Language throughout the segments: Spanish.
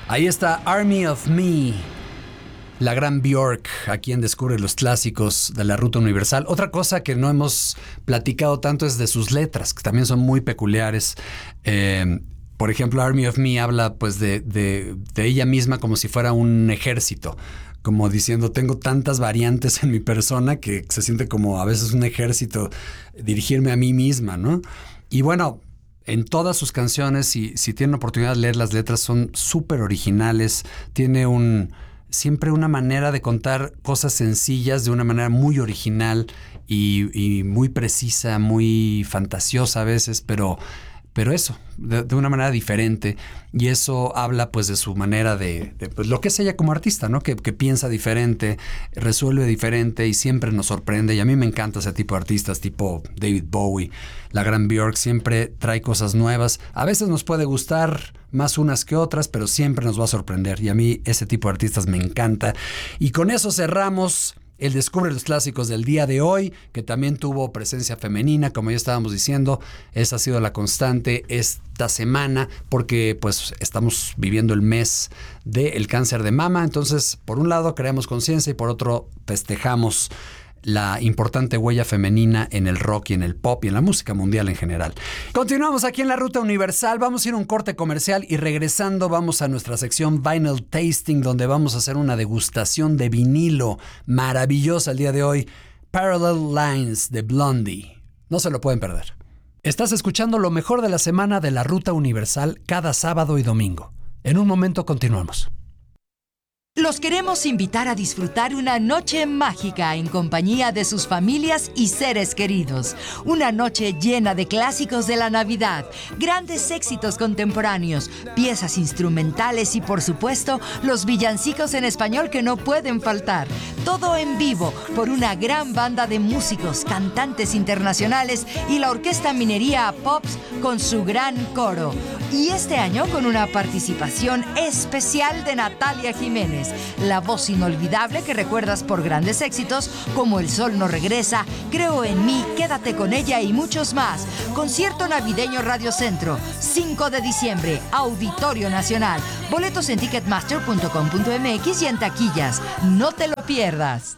Ahí está Army of Me, la gran Björk, aquí en Descubre los Clásicos de la Ruta Universal. Otra cosa que no hemos platicado tanto es de sus letras, que también son muy peculiares. Por ejemplo, Army of Me habla pues de ella misma como si fuera un ejército, como diciendo, tengo tantas variantes en mi persona que se siente como a veces un ejército dirigirme a mí misma, ¿no? Y bueno, en todas sus canciones, si tienen oportunidad de leer las letras, son súper originales. Tiene siempre una manera de contar cosas sencillas de una manera muy original y muy precisa, muy fantasiosa a veces, pero eso, de una manera diferente. Y eso habla pues de su manera de pues, lo que es ella como artista, ¿no? Que piensa diferente, resuelve diferente y siempre nos sorprende. Y a mí me encanta ese tipo de artistas, tipo David Bowie. La gran Björk siempre trae cosas nuevas. A veces nos puede gustar más unas que otras, pero siempre nos va a sorprender. Y a mí ese tipo de artistas me encanta. Y con eso cerramos el Descubre los Clásicos del día de hoy, que también tuvo presencia femenina, como ya estábamos diciendo. Esa ha sido la constante esta semana, porque pues estamos viviendo el mes del cáncer de mama. Entonces, por un lado creamos conciencia y por otro festejamos la importante huella femenina en el rock y en el pop y en la música mundial en general. Continuamos aquí en la Ruta Universal. Vamos a ir a un corte comercial y regresando vamos a nuestra sección Vinyl Tasting, donde vamos a hacer una degustación de vinilo maravillosa el día de hoy. Parallel Lines de Blondie. No se lo pueden perder. Estás escuchando lo mejor de la semana de la Ruta Universal cada sábado y domingo. En un momento continuamos. Los queremos invitar a disfrutar una noche mágica en compañía de sus familias y seres queridos. Una noche llena de clásicos de la Navidad, grandes éxitos contemporáneos, piezas instrumentales y, por supuesto, los villancicos en español que no pueden faltar. Todo en vivo por una gran banda de músicos, cantantes internacionales y la Orquesta Minería Pops con su gran coro. Y este año con una participación especial de Natalia Jiménez, la voz inolvidable que recuerdas por grandes éxitos como El Sol no regresa, Creo en mí, Quédate con ella y muchos más. Concierto navideño Radio Centro, 5 de diciembre, Auditorio Nacional. Boletos en ticketmaster.com.mx y en taquillas. No te lo pierdas.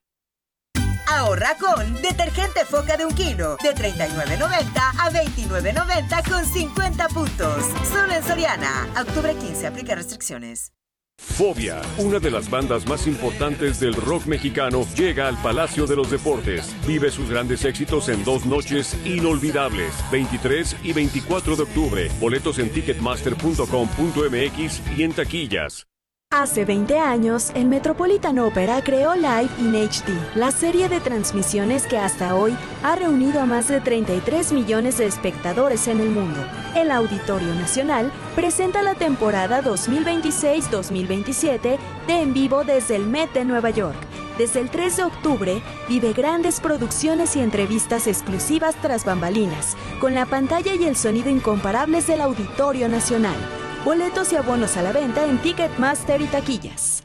Ahorra con detergente Foca de 1 kilo, de $39.90 a $29.90 con 50 puntos. Solo en Soriana. Octubre 15, aplica restricciones. Fobia, una de las bandas más importantes del rock mexicano, llega al Palacio de los Deportes. Vive sus grandes éxitos en 2 noches inolvidables, 23 y 24 de octubre. Boletos en ticketmaster.com.mx y en taquillas. Hace 20 años, el Metropolitan Opera creó Live in HD, la serie de transmisiones que hasta hoy ha reunido a más de 33 millones de espectadores en el mundo. El Auditorio Nacional presenta la temporada 2026-2027 de En Vivo desde el Met de Nueva York. Desde el 3 de octubre, vive grandes producciones y entrevistas exclusivas tras bambalinas, con la pantalla y el sonido incomparables del Auditorio Nacional. Boletos y abonos a la venta en Ticketmaster y taquillas.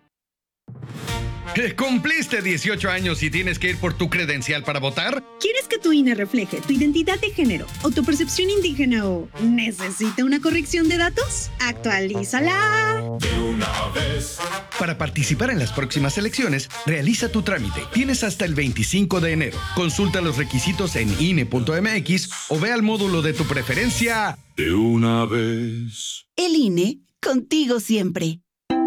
¿Cumpliste 18 años y tienes que ir por tu credencial para votar? ¿Quieres que tu INE refleje tu identidad de género o tu percepción indígena o necesita una corrección de datos? ¡Actualízala! De una vez. Para participar en las próximas elecciones, realiza tu trámite. Tienes hasta el 25 de enero. Consulta los requisitos en INE.mx o ve al módulo de tu preferencia. De una vez. El INE, contigo siempre.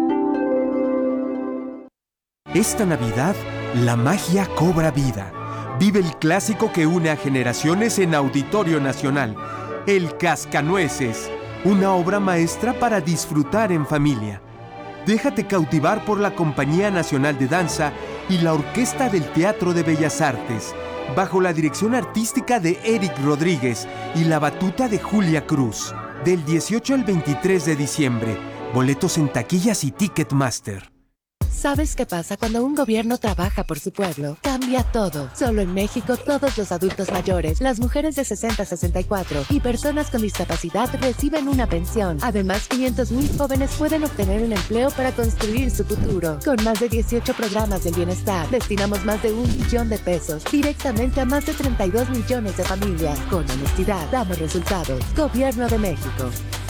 Esta Navidad, la magia cobra vida. Vive el clásico que une a generaciones en Auditorio Nacional, El Cascanueces, una obra maestra para disfrutar en familia. Déjate cautivar por la Compañía Nacional de Danza y la Orquesta del Teatro de Bellas Artes, bajo la dirección artística de Eric Rodríguez y la batuta de Julia Cruz. Del 18 al 23 de diciembre. Boletos en taquillas y Ticketmaster. ¿Sabes qué pasa cuando un gobierno trabaja por su pueblo? Cambia todo. Solo en México, todos los adultos mayores, las mujeres de 60 a 64 y personas con discapacidad reciben una pensión. Además, 500,000 jóvenes pueden obtener un empleo para construir su futuro. Con más de 18 programas del bienestar, destinamos más de $1 billón directamente a más de 32 millones de familias. Con honestidad, damos resultados. Gobierno de México.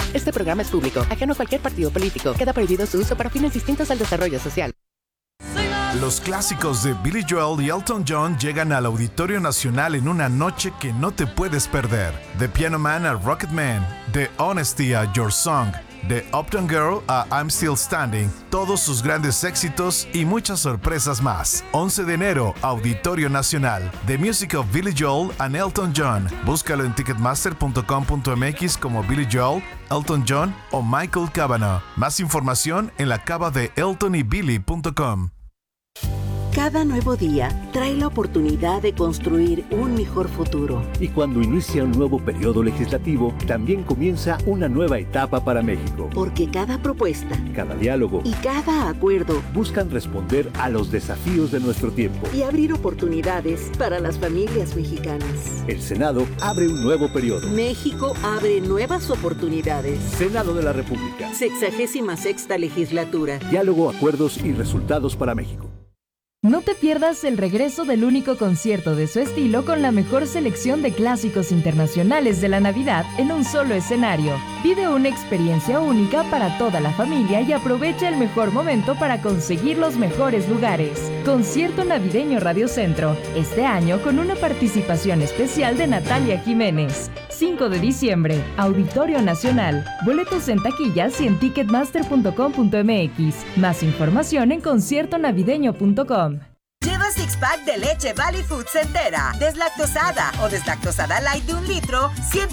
Este programa es público, ajeno a cualquier partido político. Queda prohibido su uso para fines distintos al desarrollo social. Los clásicos de Billy Joel y Elton John llegan al Auditorio Nacional en una noche que no te puedes perder. De Piano Man a Rocket Man, de Honesty a Your Song, de Uptown Girl a I'm Still Standing, todos sus grandes éxitos y muchas sorpresas más. 11 de enero, Auditorio Nacional. The Music of Billy Joel and Elton John. Búscalo en ticketmaster.com.mx como Billy Joel, Elton John o Michael Cavanaugh. Más información en la cava de eltonybilly.com. Cada nuevo día trae la oportunidad de construir un mejor futuro. Y cuando inicia un nuevo periodo legislativo, también comienza una nueva etapa para México. Porque cada propuesta, cada diálogo y cada acuerdo buscan responder a los desafíos de nuestro tiempo y abrir oportunidades para las familias mexicanas. El Senado abre un nuevo periodo. México abre nuevas oportunidades. Senado de la República. 66ª legislatura. Diálogo, acuerdos y resultados para México. No te pierdas el regreso del único concierto de su estilo con la mejor selección de clásicos internacionales de la Navidad en un solo escenario. Vive una experiencia única para toda la familia y aprovecha el mejor momento para conseguir los mejores lugares. Concierto Navideño Radio Centro, este año con una participación especial de Natalia Jiménez. 5 de diciembre, Auditorio Nacional. Boletos en taquillas y en ticketmaster.com.mx. Más información en conciertonavideño.com. Lleva six-pack de leche Valley Foods entera, deslactosada o deslactosada light de 1 litro,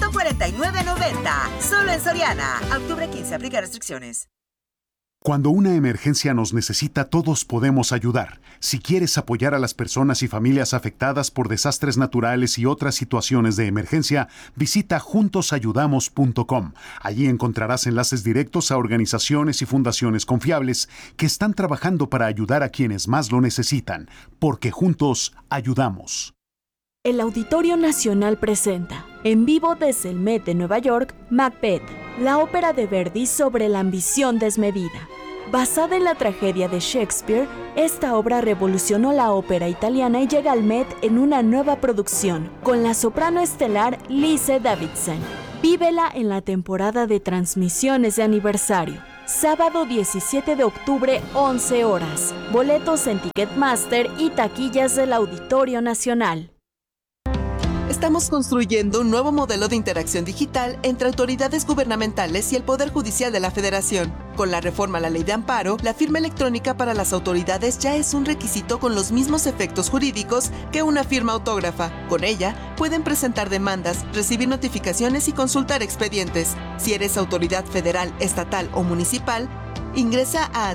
$149.90. Solo en Soriana. Octubre 15, aplica restricciones. Cuando una emergencia nos necesita, todos podemos ayudar. Si quieres apoyar a las personas y familias afectadas por desastres naturales y otras situaciones de emergencia, visita juntosayudamos.com. Allí encontrarás enlaces directos a organizaciones y fundaciones confiables que están trabajando para ayudar a quienes más lo necesitan, porque juntos ayudamos. El Auditorio Nacional presenta, en vivo desde el Met de Nueva York, Macbeth, la ópera de Verdi sobre la ambición desmedida. Basada en la tragedia de Shakespeare, esta obra revolucionó la ópera italiana y llega al Met en una nueva producción, con la soprano estelar Lise Davidson. Vívela en la temporada de transmisiones de aniversario. Sábado 17 de octubre, 11 horas. Boletos en Ticketmaster y taquillas del Auditorio Nacional. Estamos construyendo un nuevo modelo de interacción digital entre autoridades gubernamentales y el Poder Judicial de la Federación. Con la reforma a la Ley de Amparo, la firma electrónica para las autoridades ya es un requisito con los mismos efectos jurídicos que una firma autógrafa. Con ella, pueden presentar demandas, recibir notificaciones y consultar expedientes. Si eres autoridad federal, estatal o municipal, ingresa a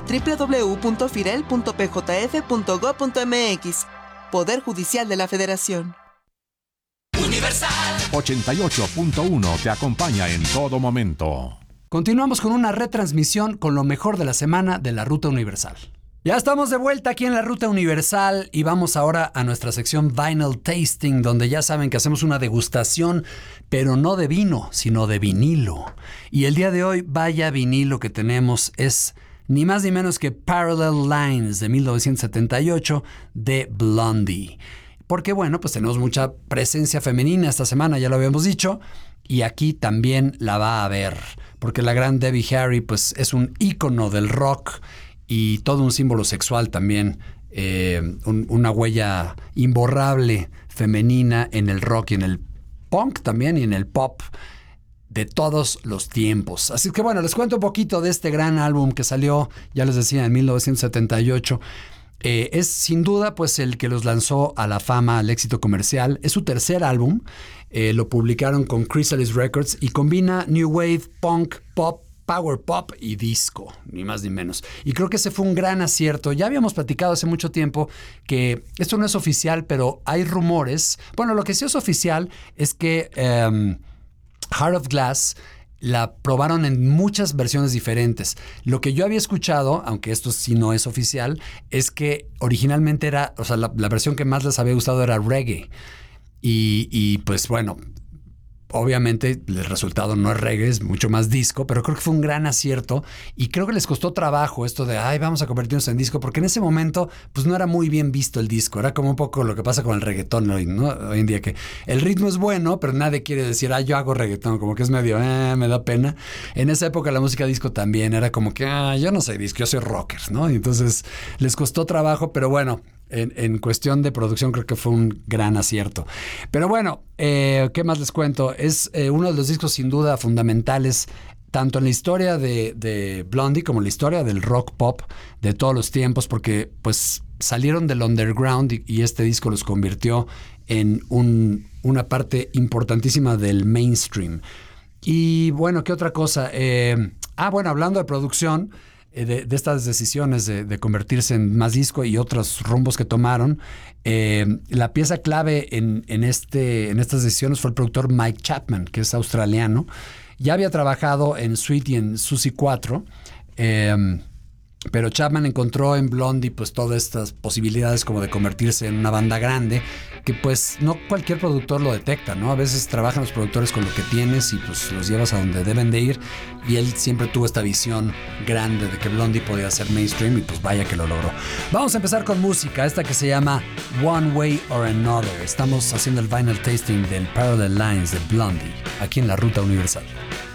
www.firel.pjf.gov.mx. Poder Judicial de la Federación. Universal 88.1 te acompaña en todo momento. Continuamos con una retransmisión con lo mejor de la semana de la Ruta Universal. Ya estamos de vuelta aquí en la Ruta Universal y vamos ahora a nuestra sección Vinyl Tasting, donde ya saben que hacemos una degustación, pero no de vino, sino de vinilo. Y el día de hoy, vaya vinilo que tenemos, es ni más ni menos que Parallel Lines de 1978 de Blondie. Porque bueno, pues tenemos mucha presencia femenina esta semana, ya lo habíamos dicho, y aquí también la va a haber, porque la gran Debbie Harry pues es un ícono del rock y todo un símbolo sexual también, una huella imborrable femenina en el rock y en el punk también y en el pop de todos los tiempos. Así que bueno, les cuento un poquito de este gran álbum que salió, ya les decía, en 1978. Es sin duda pues el que los lanzó a la fama, al éxito comercial. Es su tercer álbum, lo publicaron con Chrysalis Records y combina New Wave, Punk, Pop, Power Pop y Disco, ni más ni menos. Y creo que ese fue un gran acierto. Ya habíamos platicado hace mucho tiempo que esto no es oficial, pero hay rumores. Bueno, lo que sí es oficial es que Heart of Glass la probaron en muchas versiones diferentes. Lo que yo había escuchado, aunque esto sí no es oficial, es que originalmente era, o sea, la versión que más les había gustado era reggae. Y pues bueno, obviamente el resultado no es reggae, es mucho más disco, pero creo que fue un gran acierto y creo que les costó trabajo esto de, vamos a convertirnos en disco, porque en ese momento pues no era muy bien visto el disco, era como un poco lo que pasa con el reggaetón hoy, ¿no? Hoy en día, que el ritmo es bueno, pero nadie quiere decir, yo hago reggaetón, como que es medio, me da pena. En esa época la música disco también era como que, yo no soy disco, yo soy rocker, ¿no? Y entonces les costó trabajo, pero bueno, en cuestión de producción creo que fue un gran acierto. Pero bueno, ¿qué más les cuento? Es uno de los discos sin duda fundamentales tanto en la historia de Blondie como en la historia del rock pop de todos los tiempos, porque pues salieron del underground y este disco los convirtió en una parte importantísima del mainstream. Y bueno, ¿qué otra cosa? Bueno, hablando de producción, de estas decisiones de convertirse en más disco y otros rumbos que tomaron, la pieza clave en estas decisiones fue el productor Mike Chapman, que es australiano. Ya había trabajado en Sweet y en Susie 4, pero Chapman encontró en Blondie pues todas estas posibilidades como de convertirse en una banda grande, que pues no cualquier productor lo detecta, ¿no? A veces trabajan los productores con lo que tienes y pues los llevas a donde deben de ir, y él siempre tuvo esta visión grande de que Blondie podía ser mainstream y pues vaya que lo logró. Vamos a empezar con música, esta que se llama One Way or Another. Estamos haciendo el vinyl tasting del Parallel Lines de Blondie, aquí en la Ruta Universal.